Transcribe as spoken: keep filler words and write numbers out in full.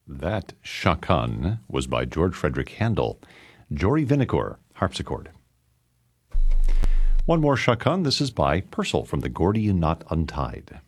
That Chaconne was by George Frederick Handel. Jory Vinecourt, harpsichord. One more Chaconne. This is by Purcell from the Gordian Knot Untied.